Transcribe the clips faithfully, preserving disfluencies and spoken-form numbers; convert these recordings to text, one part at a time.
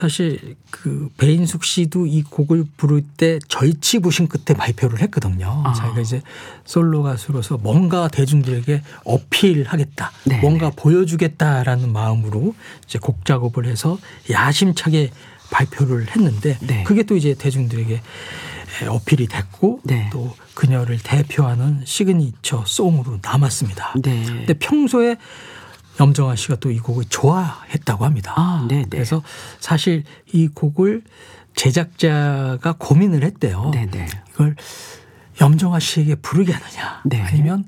사실 그 배인숙 씨도 이 곡을 부를 때 절치부심 끝에 발표를 했거든요. 아. 자기가 이제 솔로 가수로서 뭔가 대중들에게 어필하겠다, 네네. 뭔가 보여주겠다라는 마음으로 이제 곡 작업을 해서 야심차게 발표를 했는데 네. 그게 또 이제 대중들에게 어필이 됐고 네. 또 그녀를 대표하는 시그니처 송으로 남았습니다. 네. 근데 평소에 염정아 씨가 또 이 곡을 좋아했다고 합니다. 아, 네네. 그래서 사실 이 곡을 제작자가 고민을 했대요. 네네. 이걸 염정아 씨에게 부르게 하느냐 네. 아니면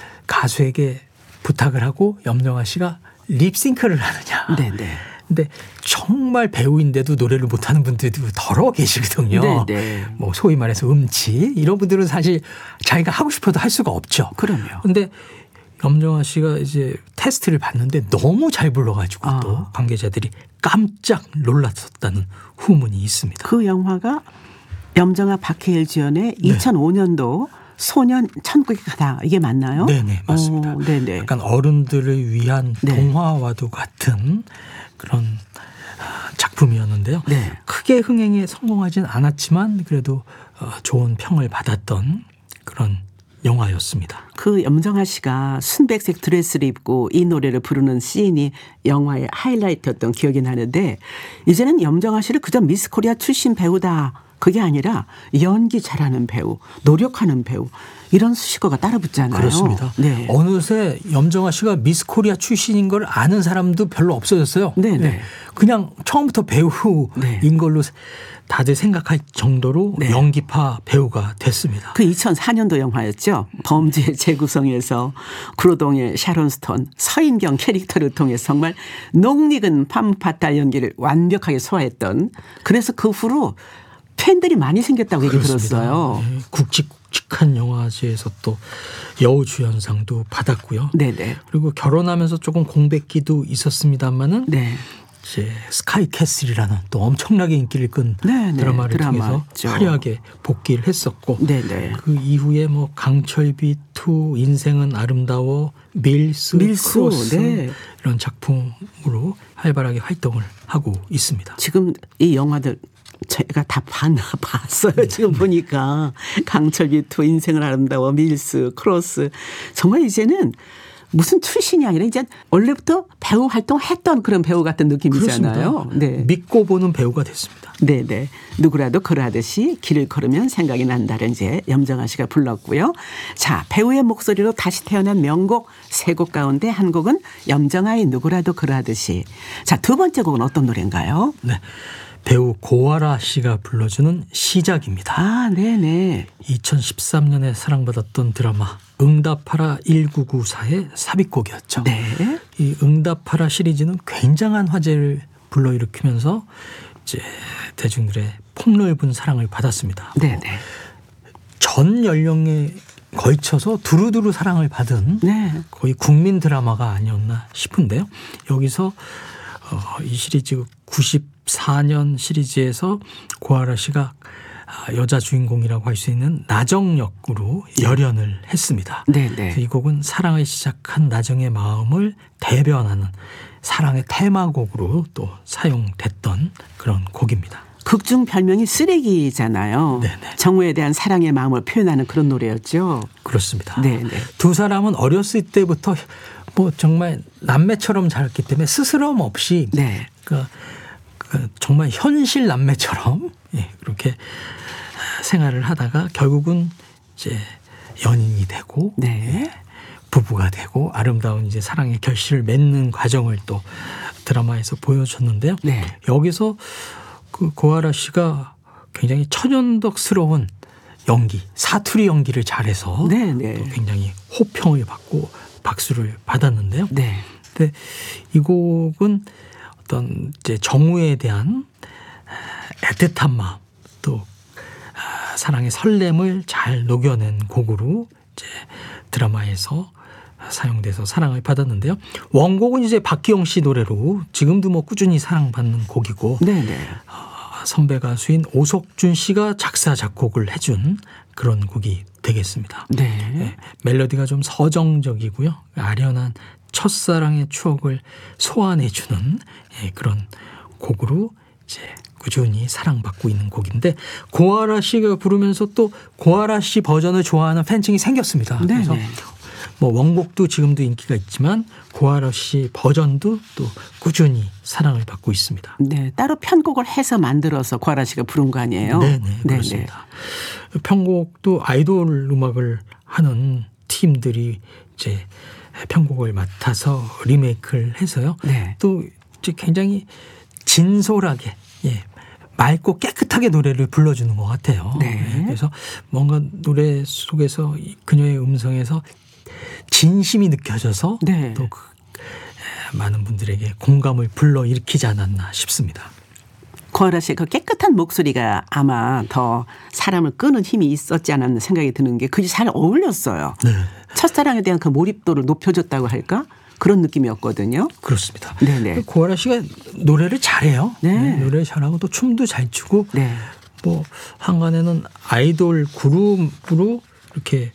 가수에게 부탁을 하고 염정아 씨가 립싱크를 하느냐. 네네. 근데 정말 배우인데도 노래를 못하는 분들도 더러 계시거든요. 네네. 뭐 소위 말해서 음치 이런 분들은 사실 자기가 하고 싶어도 할 수가 없죠. 그럼요. 근데 염정아 씨가 이제 테스트를 봤는데 너무 잘 불러가지고 아. 또 관계자들이 깜짝 놀랐었다는 후문이 있습니다. 그 영화가 염정아 박해일 주연의 이천오 년도 소년 천국의 가다 이게 맞나요? 네네 맞습니다. 오, 네네. 약간 어른들을 위한 네. 동화와도 같은 그런 작품이었는데요. 네. 크게 흥행에 성공하진 않았지만 그래도 좋은 평을 받았던 그런 영화였습니다. 그 염정아 씨가 순백색 드레스를 입고 이 노래를 부르는 씬이 영화의 하이라이트였던 기억이 나는데 이제는 염정아 씨를 그저 미스 코리아 출신 배우다 그게 아니라 연기 잘하는 배우, 노력하는 배우 이런 수식어가 따라 붙잖아요. 그렇습니다. 네. 어느새 염정아 씨가 미스 코리아 출신인 걸 아는 사람도 별로 없어졌어요. 네네. 네. 그냥 처음부터 배우인 네. 걸로 다들 생각할 정도로 네. 연기파 배우가 됐습니다. 그 이천사 년도 영화였죠. 범죄의 재구성에서 구로동의 샤론 스톤, 서인경 캐릭터를 통해 정말 녹익은 팜파탈 연기를 완벽하게 소화했던 그래서 그 후로 팬들이 많이 생겼다고 얘기 그렇습니다. 들었어요. 네. 굵직굵직한 영화제에서 또 여우주연상도 받았고요. 네네. 그리고 결혼하면서 조금 공백기도 있었습니다만은 네. 이제 스카이캐슬이라는 또 엄청나게 인기를 끈 네네. 드라마를 통해서 드라마죠. 화려하게 복귀를 했었고 네네. 그 이후에 뭐 강철비 투, 인생은 아름다워, 밀스, 밀수, 크로스 네. 이런 작품으로 활발하게 활동을 하고 있습니다. 지금 이 영화들 제가 다 봤나 봤어요. 지금 보니까 강철비 투, 인생은 아름다워, 밀스, 크로스 정말 이제는 무슨 출신이 아니라 이제 원래부터 배우 활동했던 그런 배우 같은 느낌이잖아요. 그렇습니다. 네. 믿고 보는 배우가 됐습니다. 네네. 누구라도 그러하듯이 길을 걸으면 생각이 난다를 이제 염정아 씨가 불렀고요. 자, 배우의 목소리로 다시 태어난 명곡 세 곡 가운데 한 곡은 염정아의 누구라도 그러하듯이. 자, 두 번째 곡은 어떤 노래인가요? 네. 배우 고아라 씨가 불러주는 시작입니다. 아, 네네. 이천십삼 년에 사랑받았던 드라마 응답하라 천구백구십사의 삽입곡이었죠. 네. 이 응답하라 시리즈는 굉장한 화제를 불러일으키면서 이제 대중들의 폭넓은 사랑을 받았습니다. 네네. 전 연령에 걸쳐서 두루두루 사랑을 받은 네. 거의 국민 드라마가 아니었나 싶은데요. 여기서 어, 이 시리즈 구십사 년 시리즈에서 고아라 씨가 여자 주인공이라고 할 수 있는 나정 역으로 열연을 했습니다. 네네. 이 곡은 사랑을 시작한 나정의 마음을 대변하는 사랑의 테마곡으로 또 사용됐던 그런 곡입니다. 극중 별명이 쓰레기잖아요. 네네. 정우에 대한 사랑의 마음을 표현하는 그런 노래였죠. 그렇습니다. 네네. 두 사람은 어렸을 때부터 뭐 정말 남매처럼 자랐기 때문에 스스럼 없이 네. 그, 그 정말 현실 남매처럼 예, 그렇게 생활을 하다가 결국은 이제 연인이 되고 네. 예, 부부가 되고 아름다운 이제 사랑의 결실을 맺는 과정을 또 드라마에서 보여줬는데요. 네. 여기서 그 고아라 씨가 굉장히 천연덕스러운 연기, 사투리 연기를 잘해서 네, 네. 또 굉장히 호평을 받고 박수를 받았는데요. 네. 근데 이 곡은 어떤 이제 정우에 대한 애틋한 마음 또 사랑의 설렘을 잘 녹여낸 곡으로 이제 드라마에서 사용돼서 사랑을 받았는데요. 원곡은 이제 박기영 씨 노래로 지금도 뭐 꾸준히 사랑받는 곡이고 네네. 어, 선배 가수인 오석준 씨가 작사 작곡을 해준 그런 곡이 되겠습니다. 네. 네, 멜로디가 좀 서정적이고요. 아련한 첫사랑의 추억을 소환해주는 예, 그런 곡으로 이제 꾸준히 사랑받고 있는 곡인데 고아라 씨가 부르면서 또 고아라 씨 버전을 좋아하는 팬층이 생겼습니다. 네네. 그래서 뭐 원곡도 지금도 인기가 있지만 고아라 씨 버전도 또 꾸준히 사랑을 받고 있습니다. 네, 따로 편곡을 해서 만들어서 고아라 씨가 부른 거 아니에요? 네, 네, 그렇습니다. 편곡도 아이돌 음악을 하는 팀들이 이제 편곡을 맡아서 리메이크를 해서요. 네. 또 이제 굉장히 진솔하게 예, 맑고 깨끗하게 노래를 불러주는 것 같아요. 네. 그래서 뭔가 노래 속에서 그녀의 음성에서 진심이 느껴져서 네. 또 그 많은 분들에게 공감을 불러일으키지 않았나 싶습니다. 고아라 씨의 그 깨끗한 목소리가 아마 더 사람을 끄는 힘이 있었지 않았나 생각이 드는 게 그게 잘 어울렸어요. 네. 첫사랑에 대한 그 몰입도를 높여줬다고 할까? 그런 느낌이었거든요. 그렇습니다. 네네. 고아라 씨가 노래를 잘해요. 네. 네, 노래 잘하고 또 춤도 잘 추고 네. 뭐 한간에는 아이돌 그룹으로 이렇게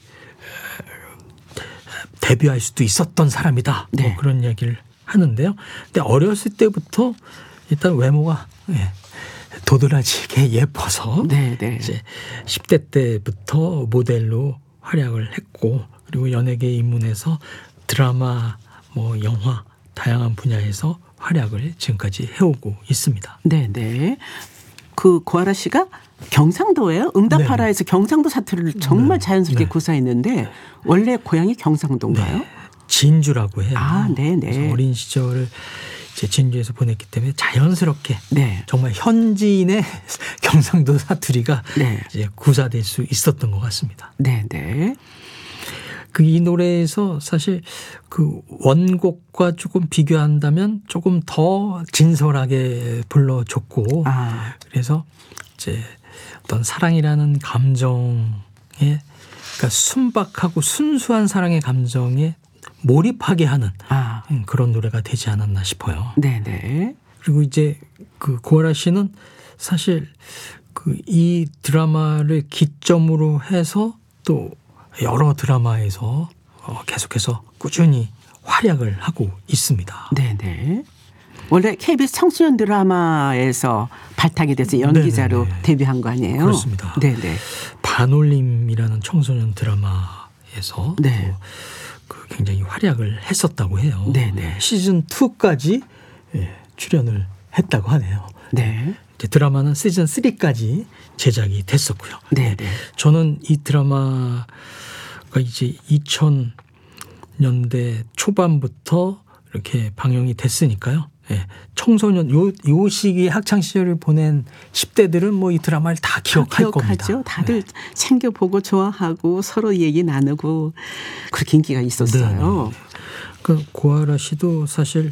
데뷔할 수도 있었던 사람이다. 네. 뭐 그런 얘기를 하는데요. 근데 어렸을 때부터 일단 외모가 예, 도드라지게 예뻐서 네, 네. 이제 십 대 때부터 모델로 활약을 했고 그리고 연예계 입문해서 드라마, 뭐 영화 다양한 분야에서 활약을 지금까지 해오고 있습니다. 네, 네. 그 고아라 씨가 경상도예요. 응답하라에서 네. 경상도 사투리를 정말 네. 자연스럽게 네. 구사했는데 원래 고향이 경상도인가요? 네. 진주라고 해요. 아, 네, 네. 어린 시절을 이제 진주에서 보냈기 때문에 자연스럽게 네. 정말 현지인의 경상도 사투리가 네. 이제 구사될 수 있었던 것 같습니다. 네, 네. 그 이 노래에서 사실 그 원곡과 조금 비교한다면 조금 더 진솔하게 불러줬고 아. 그래서 이제 어떤 사랑이라는 감정에 그러니까 순박하고 순수한 사랑의 감정에 몰입하게 하는 아. 그런 노래가 되지 않았나 싶어요. 네, 네. 그리고 이제 그 고아라 씨는 사실 그 이 드라마를 기점으로 해서 또 여러 드라마에서 계속해서 꾸준히 활약을 하고 있습니다. 네, 네. 원래 케이비에스 청소년 드라마에서 발탁이 돼서 연기자로 네네네. 데뷔한 거 아니에요? 그렇습니다. 네, 네. 반올림이라는 청소년 드라마에서 네. 그 굉장히 활약을 했었다고 해요. 네네. 시즌 이까지 출연을 했다고 하네요. 네. 이제 드라마는 시즌 삼까지 제작이 됐었고요. 네, 네. 저는 이 드라마가 이제 이천 년대 초반부터 이렇게 방영이 됐으니까요. 예, 청소년 요, 요 시기에 학창 시절을 보낸 십 대들은 뭐 이 드라마를 다 기억할 다 겁니다. 기억하죠. 다들 네. 챙겨보고 좋아하고 서로 얘기 나누고 그렇게 인기가 있었어요. 네. 그 고아라 씨도 사실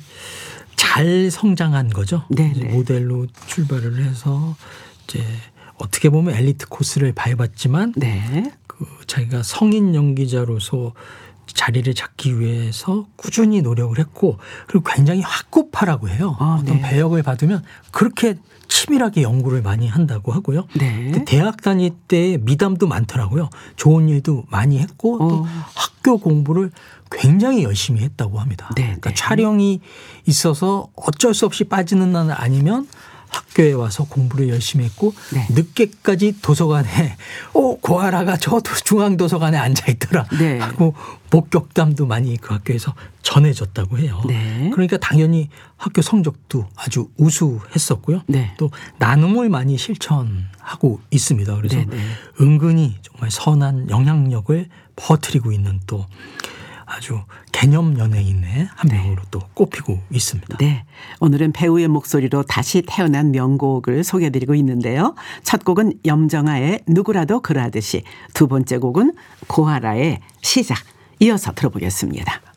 잘 성장한 거죠. 네, 이제 네. 모델로 출발을 해서 이제 어떻게 보면 엘리트 코스를 밟았지만 네. 그 자기가 성인 연기자로서 자리를 잡기 위해서 꾸준히 노력을 했고 그리고 굉장히 학구파라고 해요. 아, 어떤 네. 배역을 받으면 그렇게 치밀하게 연구를 많이 한다고 하고요. 네. 근데 대학 다닐 때 미담도 많더라고요. 좋은 일도 많이 했고 또 어. 학교 공부를 굉장히 열심히 했다고 합니다. 네, 그러니까 네. 촬영이 있어서 어쩔 수 없이 빠지는 날 아니면 학교에 와서 공부를 열심히 했고 네. 늦게까지 도서관에 어 고아라가 저 도- 중앙도서관에 앉아있더라 네. 하고 목격담도 많이 그 학교에서 전해졌다고 해요. 네. 그러니까 당연히 학교 성적도 아주 우수했었고요. 네. 또 나눔을 많이 실천하고 있습니다. 그래서 네, 네. 은근히 정말 선한 영향력을 퍼뜨리고 있는 또 아주 개념 연예인의 한 명으로 또 꼽히고 있습니다. 네. 오늘은 배우의 목소리로 다시 태어난 명곡을 소개해드리고 있는데요. 첫 곡은 염정아의 누구라도 그러하듯이, 두 번째 곡은 고아라의 시작. 이어서 들어보겠습니다.